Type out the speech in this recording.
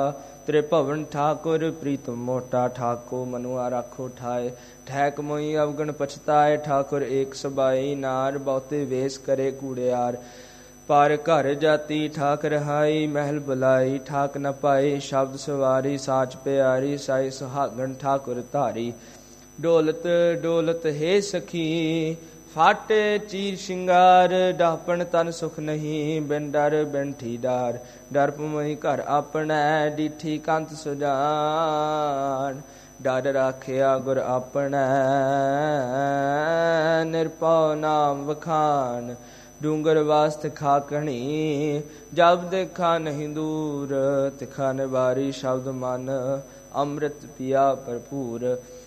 त्रिभवन ठाकुर प्रीतम मोटा ठाको मनुआ राखो ठाए ठैक मोई अवगण पछताए ठाकुर एक सबाई नार बहुते वेश करे कूड़ियार पार घर जाती ठाक रहाई महल बुलाई ठाक न पाई शब्द सवारी साच प्यारी साई सुहागन ठाकुर धारी डोलत डोलत हे सखी फाटे चीर शिंगार डापण तन सुख नहीं बिन डर बिन ठी डार डर पमई घर अपना डिठी कंत सुजान डर राखिया गुर अपना निरपौ नाम वखान डूंगर वास्त खाकणी जब देखा नहीं दूर तिखा निवारी शब्द मन अमृत पिया भरपूर